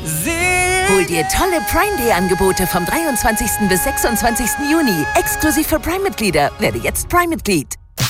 Hol dir tolle Prime Day Angebote vom 23. bis 26. Juni. Exklusiv für Prime-Mitglieder. Werde jetzt Prime-Mitglied.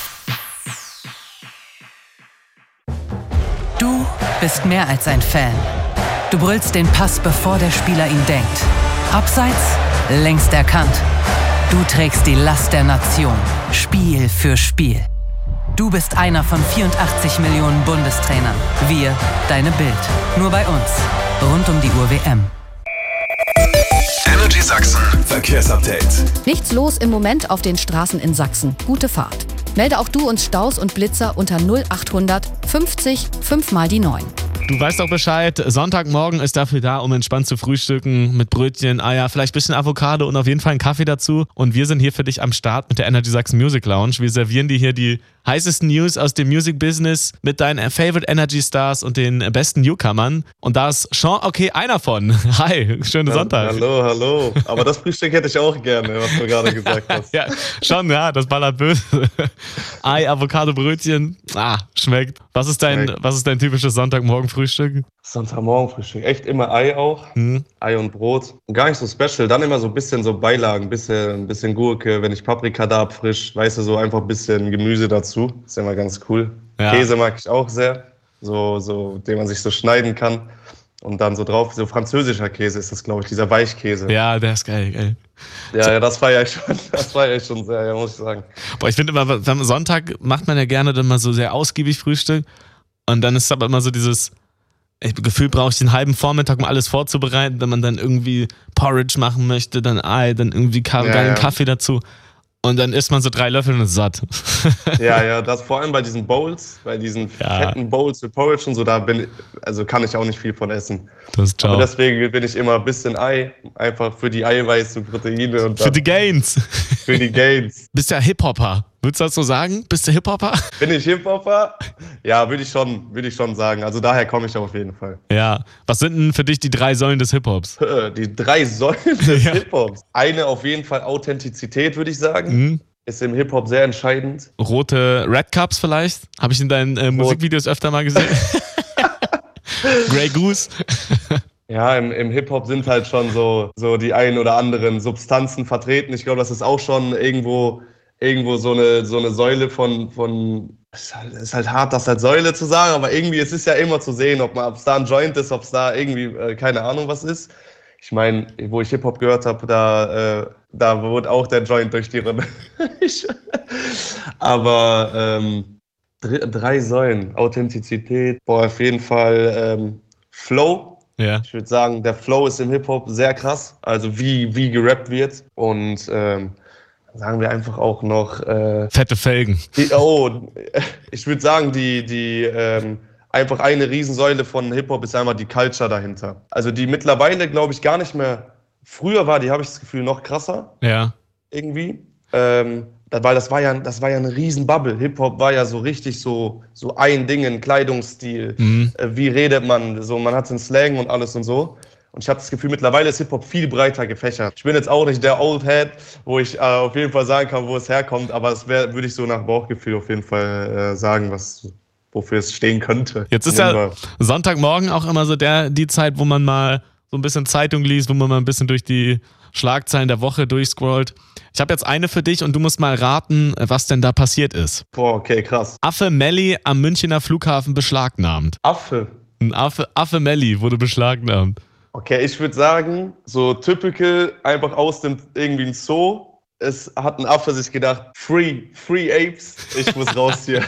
Du bist mehr als ein Fan. Du brüllst den Pass, bevor der Spieler ihn denkt. Abseits, längst erkannt. Du trägst die Last der Nation. Spiel für Spiel. Du bist einer von 84 Millionen Bundestrainern. Wir, deine Bild. Nur bei uns. Rund um die Uhr WM. Energy Sachsen Verkehrsupdate. Nichts los im Moment auf den Straßen in Sachsen. Gute Fahrt. Melde auch du uns Staus und Blitzer unter 0800 50 5 mal die 9. Du weißt doch Bescheid, Sonntagmorgen ist dafür da, um entspannt zu frühstücken mit Brötchen, Eier, vielleicht ein bisschen Avocado und auf jeden Fall einen Kaffee dazu. Und wir sind hier für dich am Start mit der Energy Sachsen Music Lounge. Wir servieren dir hier die heißesten News aus dem Music Business mit deinen Favorite Energy Stars und den besten Newcomern. Und da ist Sean, okay, einer von. Hi, schönen Sonntag. Hallo. Aber das Frühstück hätte ich auch gerne, was du gerade gesagt hast. Ja, schon, ja, das ballert böse. Ei, Avocado, Brötchen, schmeckt. Was ist dein typisches Sonntagmorgen-Frühstück? Sonntagmorgen-Frühstück, echt immer Ei auch. Ei und Brot. Gar nicht so special, dann immer so ein bisschen so Beilagen, ein bisschen Gurke, wenn ich Paprika da hab, frisch, weißt du, so einfach ein bisschen Gemüse dazu. Ist immer ganz cool. Ja. Käse mag ich auch sehr, so den man sich so schneiden kann. Und dann so drauf, so französischer Käse ist das, glaube ich, dieser Weichkäse. Ja, der ist geil. Ja, das feiere ich schon sehr, ja, muss ich sagen. Boah, ich finde immer, am Sonntag macht man ja gerne dann mal so sehr ausgiebig Frühstück. Und dann ist aber immer so dieses, Gefühl brauche ich den halben Vormittag, um alles vorzubereiten, wenn man dann irgendwie Porridge machen möchte, dann Ei, dann irgendwie geilen Kaffee dazu. Und dann isst man so 3 Löffel und ist satt. Ja, das vor allem bei diesen Bowls, bei diesen fetten Bowls mit Porridge und so, kann ich auch nicht viel von essen. Das ist ciao. Aber deswegen bin ich immer ein bisschen Ei, einfach für die Eiweiß und Proteine. Und für die Gains. Für die Gains. Bist ja Hip-Hopper. Würdest du das so sagen? Bist du Hip-Hopper? Bin ich Hip-Hopper? Ja, würde ich schon sagen. Also daher komme ich auf jeden Fall. Ja. Was sind denn für dich die 3 Säulen des Hip-Hops? Die 3 Säulen des Hip-Hops? Eine auf jeden Fall Authentizität, würde ich sagen. Ist im Hip-Hop sehr entscheidend. Rote Red Cups vielleicht? Habe ich in deinen Musikvideos öfter mal gesehen. Grey Goose. Ja, im Hip-Hop sind halt schon so die ein oder anderen Substanzen vertreten. Ich glaube, das ist auch schon irgendwo so eine Säule von ist halt hart, das als Säule zu sagen, aber irgendwie, es ist ja immer zu sehen, ob es da ein Joint ist, ob es da irgendwie, keine Ahnung was ist. Ich meine, wo ich Hip-Hop gehört habe, da wurde auch der Joint durch die Rinne. Aber 3 Säulen, Authentizität, auf jeden Fall Flow. Ja. Ich würde sagen, der Flow ist im Hip-Hop sehr krass, also wie gerappt wird und sagen wir einfach auch noch fette Felgen. Ich würde sagen, die einfach eine Riesensäule von Hip-Hop ist einmal die Culture dahinter. Also die mittlerweile, glaube ich, gar nicht mehr. Früher war die, habe ich das Gefühl, noch krasser. Ja. Irgendwie. Weil das war ja eine Riesenbubble. Hip-Hop war ja so richtig so ein Ding, ein Kleidungsstil. Wie redet man? So, man hat den Slang und alles und so. Und ich habe das Gefühl, mittlerweile ist Hip-Hop viel breiter gefächert. Ich bin jetzt auch nicht der Old Head, wo ich auf jeden Fall sagen kann, wo es herkommt, aber das würde ich so nach Bauchgefühl auf jeden Fall sagen, wofür es stehen könnte. Jetzt ist ja Sonntagmorgen auch immer so die Zeit, wo man mal so ein bisschen Zeitung liest, wo man mal ein bisschen durch die Schlagzeilen der Woche durchscrollt. Ich habe jetzt eine für dich und du musst mal raten, was denn da passiert ist. Boah, okay, krass. Affe Melli am Münchner Flughafen beschlagnahmt. Affe? Ein Affe Melli wurde beschlagnahmt. Okay, ich würde sagen, so typical, einfach aus dem irgendwie ein Zoo. Es hat ein Affe sich gedacht, free Apes, ich muss raus hier.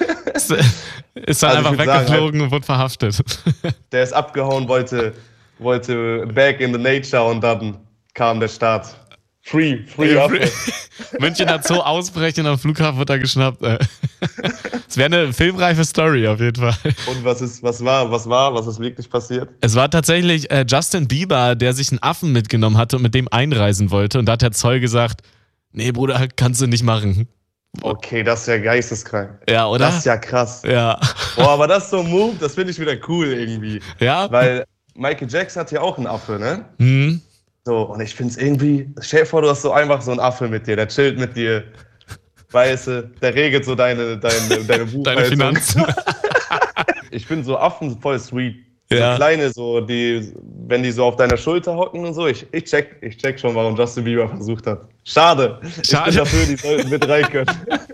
Ist dann einfach weggeflogen und wurde verhaftet. Der ist abgehauen, wollte back in the nature und dann kam der Start. Free Affe. München hat so ausbrechen, am Flughafen wird er geschnappt. Es wäre eine filmreife Story auf jeden Fall. Und was ist wirklich passiert? Es war tatsächlich Justin Bieber, der sich einen Affen mitgenommen hatte und mit dem einreisen wollte. Und da hat der Zoll gesagt, nee Bruder, kannst du nicht machen. Okay, das ist ja geisteskrank. Ja, oder? Das ist ja krass. Ja. Boah, aber das ist so ein Move, das finde ich wieder cool irgendwie. Ja? Weil Michael Jackson hat ja auch einen Affe, ne? So, und ich finde es irgendwie, stell dir vor, du hast so einfach so einen Affe mit dir, der chillt mit dir, weißt du, der regelt so deine Buchhaltung. Deine Finanzen. Ich finde so Affen voll sweet. Ja. So kleine, wenn wenn die so auf deiner Schulter hocken und so, ich check schon, warum Justin Bieber versucht hat. Schade. Ich bin dafür, die sollten mit rein können.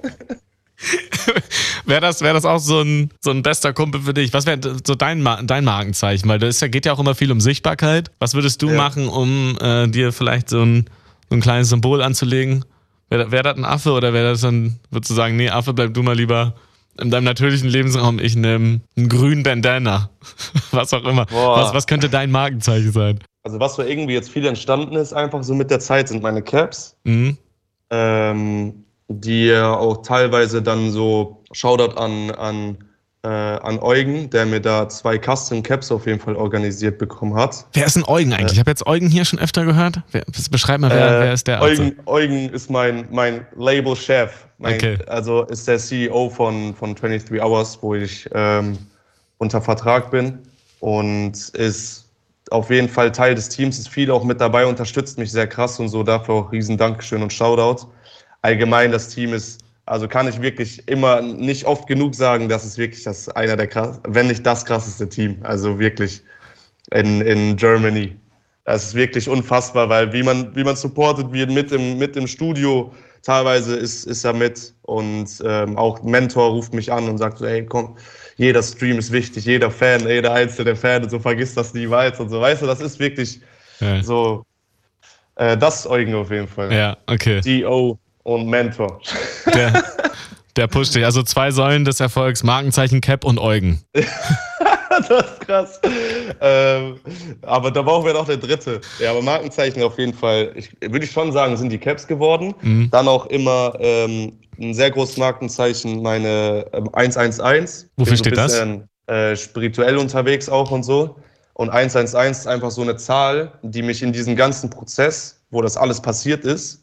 Wäre das auch so ein bester Kumpel für dich? Was wäre so dein Markenzeichen? Weil geht ja auch immer viel um Sichtbarkeit. Was würdest du machen, um dir vielleicht so ein kleines Symbol anzulegen? Wäre das ein Affe oder wäre das dann, würdest du sagen, nee, Affe, bleib du mal lieber in deinem natürlichen Lebensraum, ich nehme einen grünen Bandana. Was auch immer. Was könnte dein Markenzeichen sein? Also was so irgendwie jetzt viel entstanden ist, einfach so mit der Zeit, sind meine Caps. Mhm. Die ja auch teilweise dann so, Shoutout an Eugen, der mir da 2 Custom Caps auf jeden Fall organisiert bekommen hat. Wer ist denn Eugen eigentlich? Ich habe jetzt Eugen hier schon öfter gehört. Beschreib mal, wer ist der? Eugen ist mein Label-Chef. Okay. Also ist der CEO von 23 Hours, wo ich unter Vertrag bin und ist auf jeden Fall Teil des Teams, ist viel auch mit dabei, unterstützt mich sehr krass und so. Dafür auch riesen Dankeschön und Shoutout. Allgemein das Team ist, also kann ich wirklich immer nicht oft genug sagen, das ist wirklich einer der wenn nicht das krasseste Team. Also wirklich in Germany. Das ist wirklich unfassbar, weil wie man supportet wird mit im Studio, teilweise ist er mit und auch Mentor ruft mich an und sagt so, hey komm, jeder Stream ist wichtig, jeder Fan, jeder einzelne Fan und so, vergiss das niemals und so. Weißt du, das ist wirklich so, das ist Eugen auf jeden Fall. Ja, okay. CEO und Mentor. Der pusht dich. Also 2 Säulen des Erfolgs, Markenzeichen, Cap und Eugen. Das ist krass. Aber da brauchen wir noch eine dritte. Ja, aber Markenzeichen auf jeden Fall, würde ich schon sagen, sind die Caps geworden. Mhm. Dann auch immer ein sehr großes Markenzeichen, meine 111. Wofür steht das? Spirituell unterwegs auch und so. Und 111 ist einfach so eine Zahl, die mich in diesem ganzen Prozess, wo das alles passiert ist,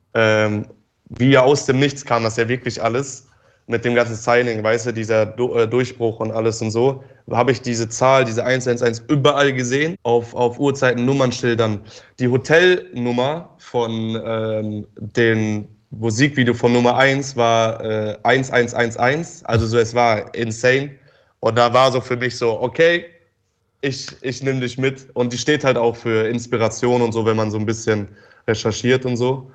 wie ja aus dem Nichts kam das ja wirklich alles, mit dem ganzen Signing, weißt du, dieser Durchbruch und alles und so, habe ich diese Zahl, diese 111 überall gesehen, auf Uhrzeiten, Nummernschildern. Die Hotelnummer von dem Musikvideo von Nummer 1 war 1111, also so, es war insane. Und da war so für mich so, okay, ich nehme dich mit. Und die steht halt auch für Inspiration und so, wenn man so ein bisschen recherchiert und so.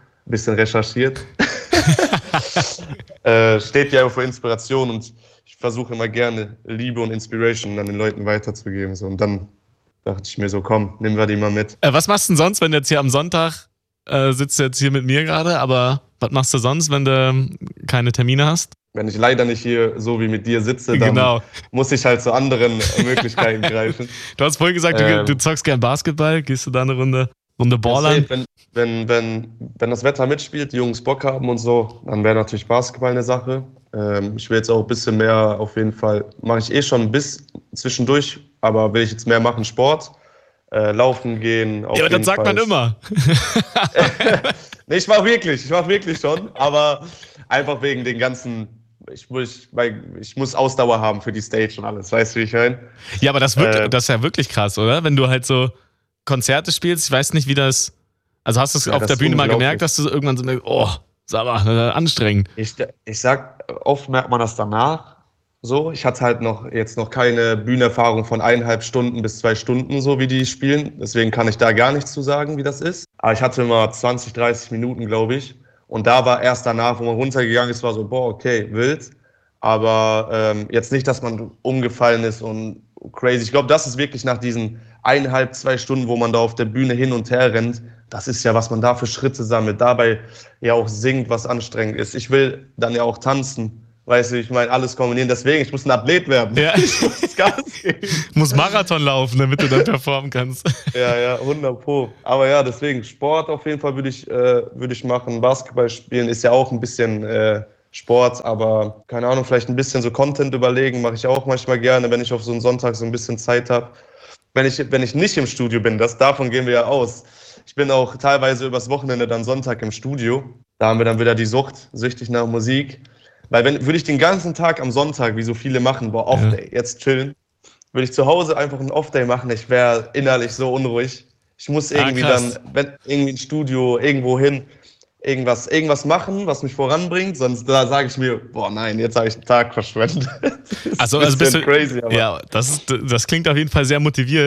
Steht ja auch für Inspiration und ich versuche immer gerne Liebe und Inspiration an den Leuten weiterzugeben. So. Und dann dachte ich mir so, komm, nehmen wir die mal mit. Was machst du denn sonst, wenn du jetzt hier am Sonntag sitzt du jetzt hier mit mir gerade, aber was machst du sonst, wenn du keine Termine hast? Wenn ich leider nicht hier so wie mit dir sitze, dann muss ich halt zu anderen Möglichkeiten greifen. Du hast vorhin gesagt, du zockst gern Basketball, gehst du da eine Runde Ballern? Wenn das Wetter mitspielt, die Jungs Bock haben und so, dann wäre natürlich Basketball eine Sache. Ich will jetzt auch ein bisschen mehr, auf jeden Fall, mache ich schon bis zwischendurch, aber will ich jetzt mehr machen, Sport, laufen gehen. Ja, aber das sagt man immer. Nee, ich mach wirklich schon, aber einfach wegen den ganzen, ich muss Ausdauer haben für die Stage und alles, weißt du, wie ich meine? Ja, aber das ist ja wirklich krass, oder? Wenn du halt so Konzerte spielst, ich weiß nicht, wie das, also hast du es auf der Bühne mal gemerkt, dass du so irgendwann so merkst, oh, sag mal, anstrengend. Ich sag, oft merkt man das danach so. Ich hatte halt jetzt noch keine Bühnenerfahrung von 1,5 Stunden bis 2 Stunden, so wie die spielen. Deswegen kann ich da gar nichts zu sagen, wie das ist. Aber ich hatte immer 20, 30 Minuten, glaube ich. Und da war erst danach, wo man runtergegangen ist, war so, boah, okay, wild. Aber jetzt nicht, dass man umgefallen ist und crazy. Ich glaube, das ist wirklich nach diesen 1,5, 2 Stunden, wo man da auf der Bühne hin und her rennt, das ist ja, was man da für Schritte sammelt, dabei ja auch singt, was anstrengend ist. Ich will dann ja auch tanzen, weißt du, ich meine, alles kombinieren. Deswegen, ich muss ein Athlet werden. Ja. Ich muss Gas geben. Muss Marathon laufen, damit du dann performen kannst. Ja, 100%. Aber ja, deswegen, Sport auf jeden Fall würde ich machen. Basketball spielen ist ja auch ein bisschen Sport, aber keine Ahnung, vielleicht ein bisschen so Content überlegen, mache ich auch manchmal gerne, wenn ich auf so einen Sonntag so ein bisschen Zeit habe. Wenn ich nicht im Studio bin, davon gehen wir ja aus. Ich bin auch teilweise übers Wochenende dann Sonntag im Studio. Da haben wir dann wieder die Sucht, süchtig nach Musik. Weil würde ich den ganzen Tag am Sonntag, wie so viele machen, boah, Off-Day, jetzt chillen, würde ich zu Hause einfach einen Off-Day machen, ich wäre innerlich so unruhig. Ich muss irgendwie irgendwie ins Studio, irgendwo hin, irgendwas machen, was mich voranbringt, sonst da sage ich mir, boah nein, jetzt habe ich einen Tag verschwendet. Also bist du crazy, aber ja, das klingt auf jeden Fall sehr motiviert.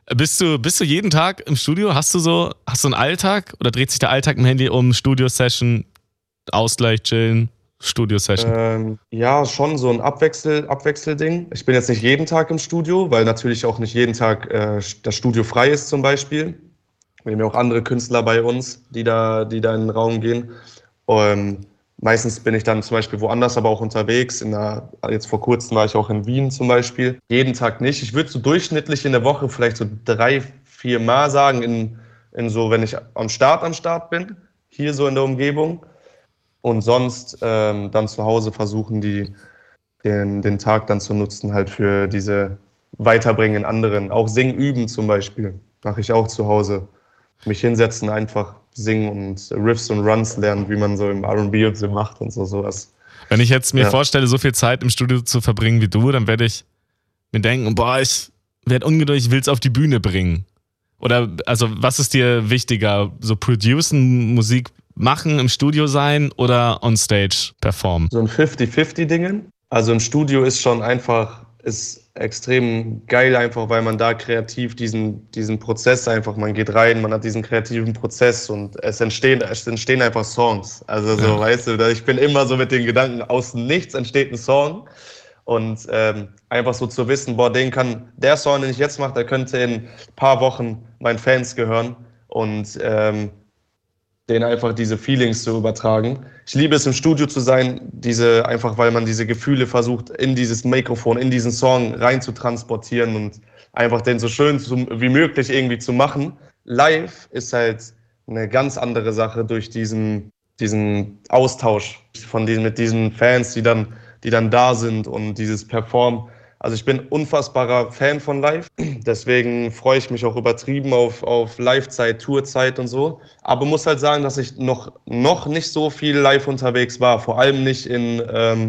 Bist du jeden Tag im Studio? Hast du einen Alltag oder dreht sich der Alltag im Handy um Studio-Session, Ausgleich, Chillen, Studio-Session? Ja, schon so ein Abwechselding. Ich bin jetzt nicht jeden Tag im Studio, weil natürlich auch nicht jeden Tag das Studio frei ist zum Beispiel. Wir haben ja auch andere Künstler bei uns, die da in den Raum gehen. Meistens bin ich dann zum Beispiel woanders, aber auch unterwegs. Jetzt vor kurzem war ich auch in Wien zum Beispiel. Jeden Tag nicht. Ich würde so durchschnittlich in der Woche vielleicht so 3-4 Mal sagen, wenn ich am Start bin, hier so in der Umgebung. Und sonst dann zu Hause versuchen, den Tag dann zu nutzen, halt für diese Weiterbringen in anderen. Auch Singen üben zum Beispiel, mache ich auch zu Hause. Mich hinsetzen, einfach singen und Riffs und Runs lernen, wie man so im R&B und so macht und sowas. Wenn ich jetzt mir vorstelle, so viel Zeit im Studio zu verbringen wie du, dann werde ich mir denken, ich werde ungeduldig, ich will es auf die Bühne bringen. Oder, also, was ist dir wichtiger? So producen, Musik machen, im Studio sein oder on stage performen? So ein 50-50-Dingen. Also im Studio ist schon einfach, ist extrem geil einfach, weil man da kreativ diesen Prozess einfach, man geht rein, man hat diesen kreativen Prozess und es entstehen einfach Songs. Also so, weißt du, ich bin immer so mit den Gedanken, aus nichts entsteht ein Song und einfach so zu wissen, der Song, den ich jetzt mache, der könnte in ein paar Wochen meinen Fans gehören und denen einfach diese Feelings zu übertragen. Ich liebe es, im Studio zu sein, einfach weil man diese Gefühle versucht, in dieses Mikrofon, in diesen Song rein zu transportieren und einfach den so schön wie möglich irgendwie zu machen. Live ist halt eine ganz andere Sache durch diesen Austausch mit diesen Fans, die dann da sind und dieses Performen. Also ich bin unfassbarer Fan von Live, deswegen freue ich mich auch übertrieben auf Live-Zeit, Tourzeit und so. Aber muss halt sagen, dass ich noch nicht so viel live unterwegs war, vor allem nicht in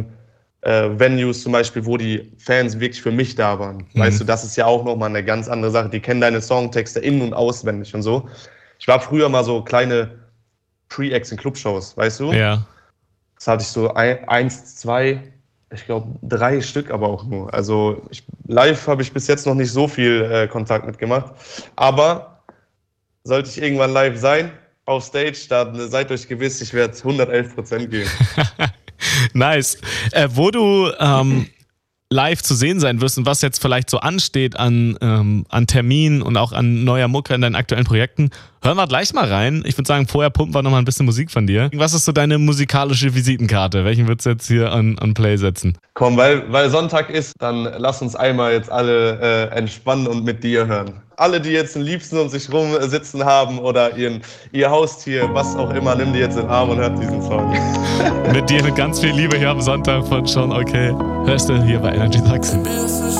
Venues zum Beispiel, wo die Fans wirklich für mich da waren. Weißt du, das ist ja auch nochmal eine ganz andere Sache. Die kennen deine Songtexte in- und auswendig und so. Ich war früher mal so kleine Pre-Acts in Clubshows, weißt du? Ja. Das hatte ich so 1, 2... Ich glaube 3 Stück aber auch nur. Also live habe ich bis jetzt noch nicht so viel Kontakt mitgemacht. Aber sollte ich irgendwann live sein, auf Stage, dann seid euch gewiss, ich werde 111% geben. Nice. Wo du live zu sehen sein wirst und was jetzt vielleicht so ansteht an Terminen und auch an neuer Mucke in deinen aktuellen Projekten, hören wir gleich mal rein. Ich würde sagen, vorher pumpen wir noch mal ein bisschen Musik von dir. Was ist so deine musikalische Visitenkarte? Welchen würdest du jetzt hier an Play setzen? Komm, weil Sonntag ist, dann lass uns einmal jetzt alle entspannen und mit dir hören. Alle, die jetzt einen Liebsten um sich rum sitzen haben oder ihr Haustier, was auch immer, nimm die jetzt in den Arm und hört diesen Song. Mit dir, mit ganz viel Liebe hier am Sonntag von Schon Okay. Hörst du hier bei Energy Sachsen.